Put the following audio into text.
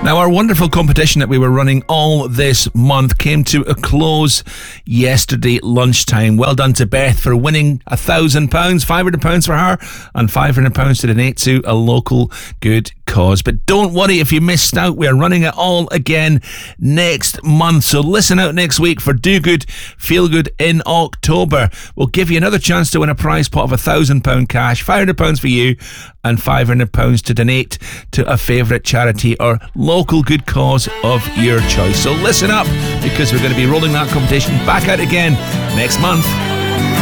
Now, our wonderful competition that we were running all this month came to a close yesterday lunchtime. Well done to Beth for winning £1,000, £500 for her and £500 to donate to a local good cause. But don't worry if you missed out. We are running it all again next month. So listen out next week for Do Good, Feel Good in October. We'll give you another chance to win a prize pot of £1,000 cash, £500 for you and £500 to donate to a favourite charity or local good cause of your choice. So listen up, because we're going to be rolling that competition back out again next month.